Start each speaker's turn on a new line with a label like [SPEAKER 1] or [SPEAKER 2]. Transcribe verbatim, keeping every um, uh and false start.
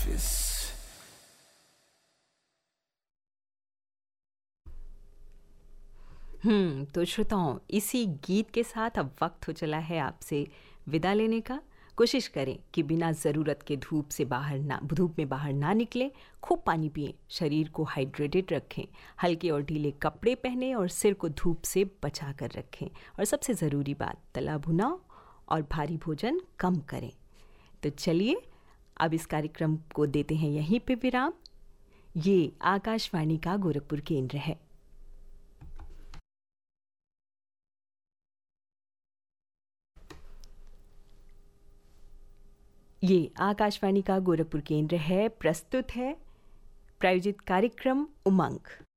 [SPEAKER 1] this.
[SPEAKER 2] हम्म तो श्रोताओं, इसी गीत के साथ अब वक्त हो चला है आपसे विदा लेने का। कोशिश करें कि बिना ज़रूरत के धूप से बाहर ना धूप में बाहर ना निकलें। खूब पानी पिएं, शरीर को हाइड्रेटेड रखें, हल्के और ढीले कपड़े पहनें और सिर को धूप से बचा कर रखें। और सबसे ज़रूरी बात, तला भुना और भारी भोजन कम करें। तो चलिए अब इस कार्यक्रम को देते हैं यहीं पे विराम। ये आकाशवाणी का गोरखपुर केंद्र है। ये आकाशवाणी का गोरखपुर केंद्र है। प्रस्तुत है प्रायोजित कार्यक्रम उमंग।